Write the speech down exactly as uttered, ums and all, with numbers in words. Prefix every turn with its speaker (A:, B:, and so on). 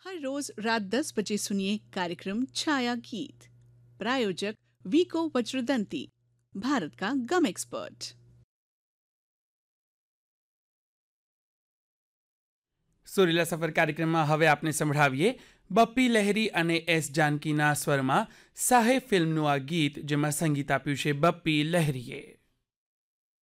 A: हर रोज रात दस बजे सुनिए कार्यक्रम छाया गीत। प्रायोजक वीको वज्रदंती, भारत का गम एक्सपर्ट।
B: સુરીલા સફર કાર્યક્રમમાં હવે આપને સંભળાવીએ બપ્પી લહેરી અને એસ જાનકીના સ્વરમાં સાહે ફિલ્મનું આ ગીત, જેમાં સંગીત આપ્યું છે બપ્પી લહેરીએ.